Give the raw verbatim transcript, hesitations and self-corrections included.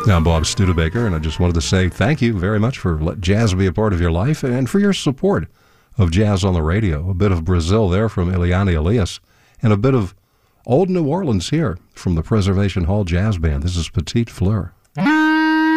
Now, I'm Bob Studebaker, and I just wanted to say thank you very much for letting jazz be a part of your life and for your support of jazz on the radio. A bit of Brazil there from Eliane Elias, and a bit of old New Orleans here from the Preservation Hall Jazz Band. This is Petite Fleur.